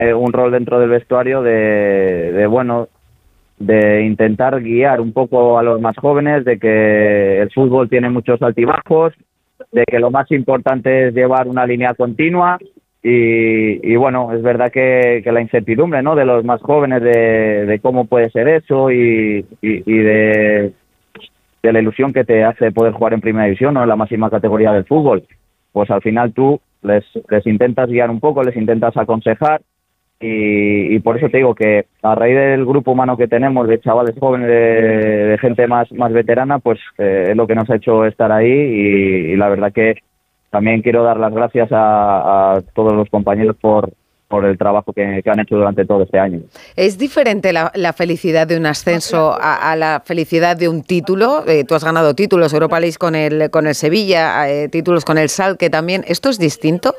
un rol dentro del vestuario de intentar guiar un poco a los más jóvenes, de que el fútbol tiene muchos altibajos, de que lo más importante es llevar una línea continua y bueno, es verdad que la incertidumbre, ¿no?, de los más jóvenes de cómo puede ser eso y de la ilusión que te hace poder jugar en primera división, ¿no?, en la máxima categoría del fútbol, pues al final tú les intentas guiar un poco, les intentas aconsejar. Y por eso te digo que a raíz del grupo humano que tenemos, de chavales jóvenes, de gente más veterana, pues es lo que nos ha hecho estar ahí y la verdad que también quiero dar las gracias a todos los compañeros por el trabajo que han hecho durante todo este año. ¿Es diferente la felicidad de un ascenso a la felicidad de un título? Tú has ganado títulos, Europa League con el Sevilla, títulos con el Schalke también. ¿Esto es distinto?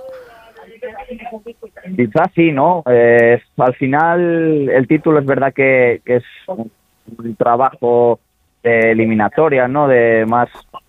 Quizás sí, ¿no? Al final el título es verdad que es un trabajo de eliminatoria, ¿no?, de más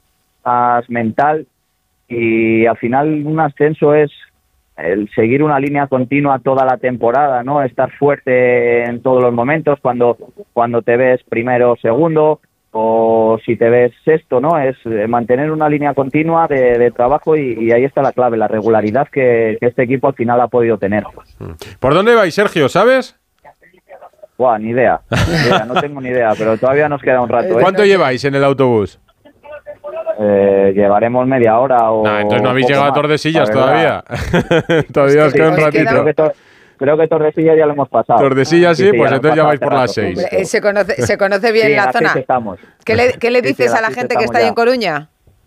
mental, y al final un ascenso es el seguir una línea continua toda la temporada, ¿no?, estar fuerte en todos los momentos, cuando te ves primero o segundo, o si te ves sexto, ¿no? Es mantener una línea continua de trabajo y ahí está la clave, la regularidad que este equipo al final ha podido tener. ¿Por dónde vais, Sergio, sabes? Buah, ni idea, no tengo ni idea, pero todavía nos queda un rato. ¿Cuánto lleváis en el autobús? Llevaremos media hora o... entonces no habéis llegado a Tordesillas todavía. Todavía os queda un ratito. Creo que Tordesillas ya lo hemos pasado. Tordesillas sí, pues entonces ya vais por las 6. Se conoce bien sí, la zona. ¿Qué le dices a la gente que está ahí en Coruña?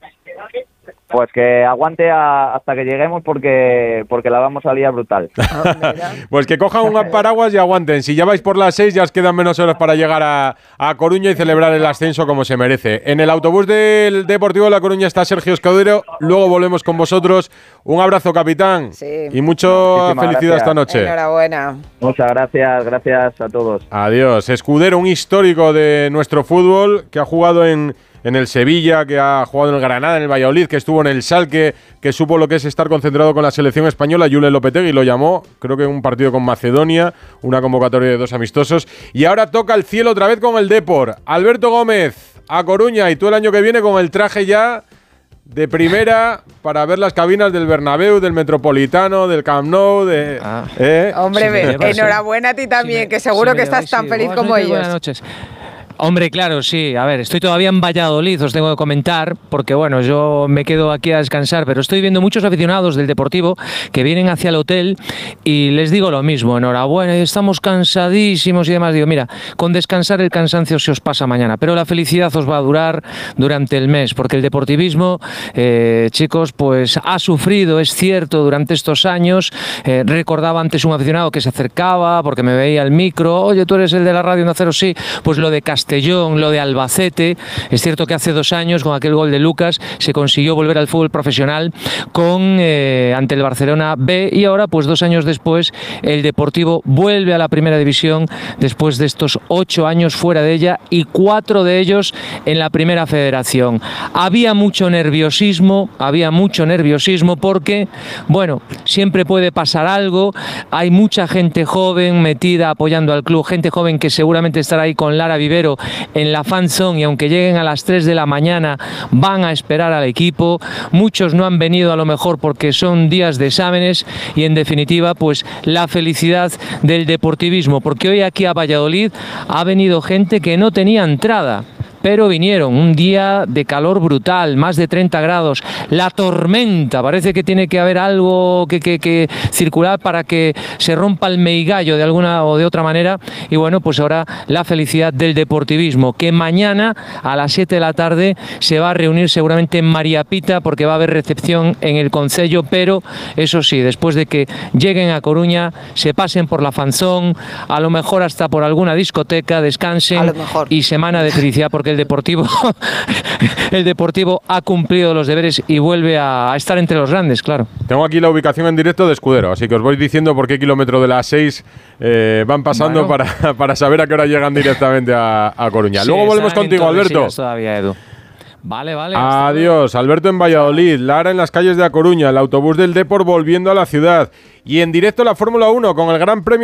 Pues que aguante hasta que lleguemos porque la vamos a liar brutal. Pues que cojan un paraguas y aguanten. Si ya vais por las 6 ya os quedan menos horas para llegar a Coruña y celebrar el ascenso como se merece. En el autobús del Deportivo de La Coruña está Sergio Escudero. Luego volvemos con vosotros. Un abrazo, capitán. Sí. Y mucha felicidad esta noche. Enhorabuena. Muchas gracias a todos. Adiós. Escudero, un histórico de nuestro fútbol que ha jugado en el Sevilla, que ha jugado en el Granada, en el Valladolid, que estuvo en el Schalke, que supo lo que es estar concentrado con la selección española. Julen Lopetegui lo llamó, creo que en un partido con Macedonia, una convocatoria de 2 amistosos. Y ahora toca el cielo otra vez con el Depor. Alberto Gómez, a Coruña, y tú el año que viene con el traje ya de primera para ver las cabinas del Bernabéu, del Metropolitano, del Camp Nou. Hombre, enhorabuena a ti también, que seguro que estás tan feliz como ellos. Buenas noches. Hombre, claro, sí. A ver, estoy todavía en Valladolid, os tengo que comentar, porque bueno, yo me quedo aquí a descansar, pero estoy viendo muchos aficionados del Deportivo que vienen hacia el hotel y les digo lo mismo, enhorabuena, estamos cansadísimos y demás. Digo, mira, con descansar el cansancio se os pasa mañana, pero la felicidad os va a durar durante el mes, porque el deportivismo, chicos, pues ha sufrido, es cierto, durante estos años. Recordaba antes un aficionado que se acercaba porque me veía el micro, oye, tú eres el de la radio Onda Cero, sí, pues lo de Castellón, lo de Albacete. Es cierto que hace 2 años, con aquel gol de Lucas, se consiguió volver al fútbol profesional ante el Barcelona B, y ahora, pues 2 años después, el Deportivo vuelve a la primera división después de estos 8 años fuera de ella y 4 de ellos en la primera federación. Había mucho nerviosismo porque, bueno, siempre puede pasar algo. Hay mucha gente joven metida apoyando al club, gente joven que seguramente estará ahí con Lara Vivero en la fan zone, y aunque lleguen a las 3 de la mañana van a esperar al equipo. Muchos no han venido a lo mejor porque son días de exámenes, y en definitiva pues la felicidad del deportivismo, porque hoy aquí a Valladolid ha venido gente que no tenía entrada, pero vinieron. Un día de calor brutal, más de 30 grados, la tormenta, parece que tiene que haber algo que circular para que se rompa el meigallo de alguna o de otra manera. Y bueno, pues ahora la felicidad del deportivismo, que mañana a las 7 de la tarde se va a reunir seguramente en María Pita, porque va a haber recepción en el concello, pero eso sí, después de que lleguen a Coruña, se pasen por la Fanzón, a lo mejor hasta por alguna discoteca, descansen y semana de felicidad, porque el Deportivo ha cumplido los deberes y vuelve a estar entre los grandes, claro. Tengo aquí la ubicación en directo de Escudero, así que os voy diciendo por qué kilómetro de las 6 van pasando, bueno, para saber a qué hora llegan directamente a Coruña. Sí, luego volvemos contigo, Alberto. Todavía, Edu. Vale. Adiós, Alberto en Valladolid, Lara en las calles de A Coruña, el autobús del Depor volviendo a la ciudad, y en directo la Fórmula 1 con el Gran Premio